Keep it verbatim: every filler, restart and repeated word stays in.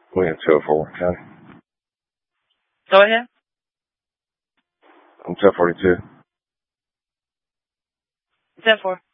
We have two oh four, County. Go ahead. I'm ten forty-two. ten four.